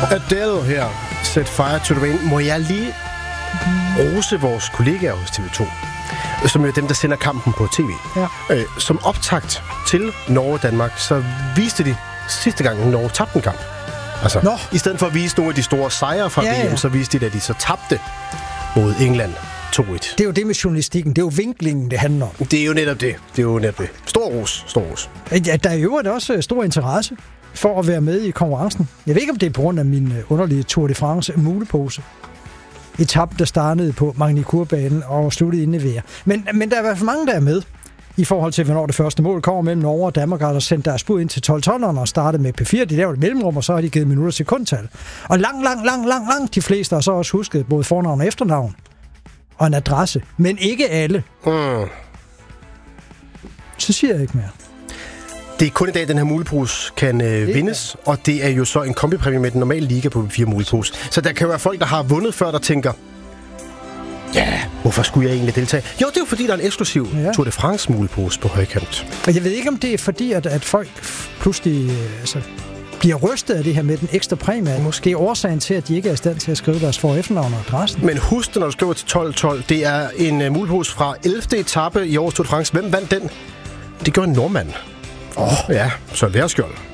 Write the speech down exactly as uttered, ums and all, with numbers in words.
Adele her. Set fire to the rain. Må jeg lige rose vores kollegaer hos T V to, som er dem, der sender kampen på tv. Ja. Øh, som optakt til Norge-Danmark, så viste de sidste gang, Norge tabte en kamp. Altså, Nå. i stedet for at vise nogle af de store sejre fra Ja, ja. V M, så viste de, at de så tabte mod England to et. Det er jo det med journalistikken. Det er jo vinklingen, det handler om. Det er jo netop det. Det er jo netop det. Stor ros. Stor ros. Ja, der er jo også stor interesse for at være med i konkurrencen. Jeg ved ikke, om det er på grund af min underlige Tour de France mulepose. Etappen, der startede på Magny-Cours-banen og sluttede inde i V R. Men, men der er i hvert fald mange, der er med i forhold til, hvornår det første mål kommer mellem Norge og Danmark, og der sendt deres bud ind til tolv-tonnerne og startede med P fire. De lavede et mellemrum, og så har de givet minutter sekundtal. Og lang, lang, lang, lang, lang de fleste har så også husket både fornavn og efternavn og en adresse. Men ikke alle. Mm. Så siger jeg ikke mere. Det er kun i dag, den her mulepose kan øh, vindes, og det er jo så en kombipræmie med den normale liga på fire mulepose. Så der kan jo være folk, der har vundet før, der tænker, ja, hvorfor skulle jeg egentlig deltage? Jo, det er jo fordi, der er en eksklusiv ja. Tour de France mulepose på højkant. Og jeg ved ikke, om det er fordi, at, at folk pludselig øh, altså, bliver rystet af det her med den ekstra præmie. Måske årsagen til, at de ikke er i stand til at skrive deres for- og efternavn og adressen. Men husk det, når du skriver til tolv tolv. Det er en uh, mulepose fra ellevte etape i årets Tour de France. Hvem vandt den? Det gjorde en nordmand. Åh, oh. Ja, så Værskjold.